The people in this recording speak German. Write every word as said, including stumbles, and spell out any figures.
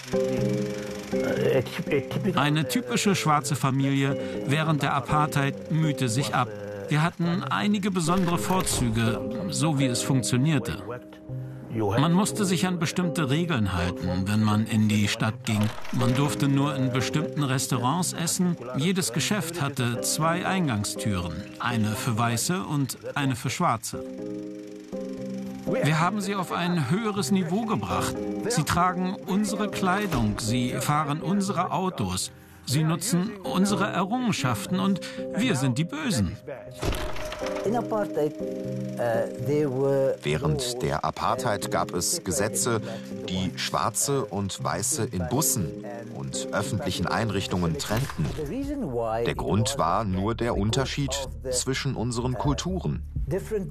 Eine typische schwarze Familie während der Apartheid mühte sich ab. Wir hatten einige besondere Vorzüge, so wie es funktionierte. Man musste sich an bestimmte Regeln halten, wenn man in die Stadt ging. Man durfte nur in bestimmten Restaurants essen. Jedes Geschäft hatte zwei Eingangstüren, eine für Weiße und eine für Schwarze. Wir haben sie auf ein höheres Niveau gebracht. Sie tragen unsere Kleidung, sie fahren unsere Autos, sie nutzen unsere Errungenschaften und wir sind die Bösen. Während der Apartheid gab es Gesetze, die Schwarze und Weiße in Bussen und öffentlichen Einrichtungen trennten. Der Grund war nur der Unterschied zwischen unseren Kulturen.